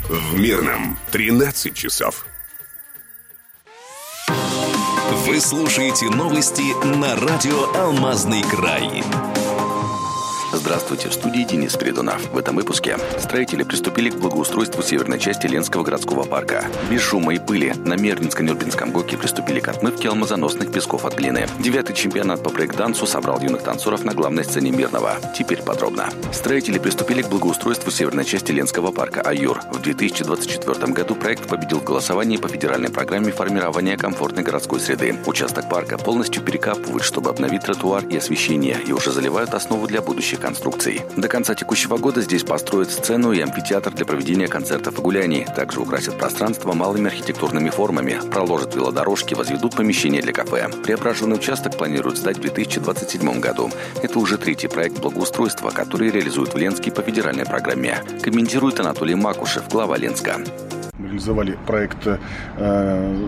В Мирном 13 часов. Вы слушаете новости на радио «Алмазный край». Здравствуйте, в студии Денис Придунов. В этом выпуске строители приступили к благоустройству северной части Ленского городского парка. Без шума и пыли на Мернинско-Нюрнбергском ГОКе приступили к отмывке алмазоносных песков от глины. 9-й чемпионат по брейк-дансу собрал юных танцоров на главной сцене Мирного. Теперь подробно. Строители приступили к благоустройству северной части Ленского парка «Аюр». В 2024 году проект победил в голосовании по федеральной программе формирования комфортной городской среды. Участок парка полностью перекапывают, чтобы обновить тротуар и освещение, и уже заливают основу для будущих конструкций. До конца текущего года здесь построят сцену и амфитеатр для проведения концертов и гуляний. Также украсят пространство малыми архитектурными формами, проложат велодорожки, возведут помещения для кафе. Преображенный участок планируют сдать в 2027 году. Это уже третий проект благоустройства, который реализуют в Ленске по федеральной программе. Комментирует Анатолий Макушев, глава Ленска. Мы реализовали проект